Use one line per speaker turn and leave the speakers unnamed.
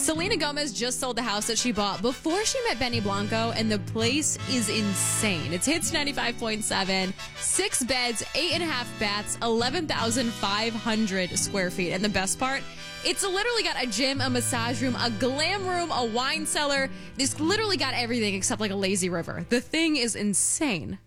Selena Gomez just sold the house that she bought before she met Benny Blanco, and the place is insane. It's Hits 95.7, 6 beds, 8.5 baths, 11,500 square feet. And the best part, it's literally got a gym, a massage room, a glam room, a wine cellar. It's literally got everything except like a lazy river. The thing is insane.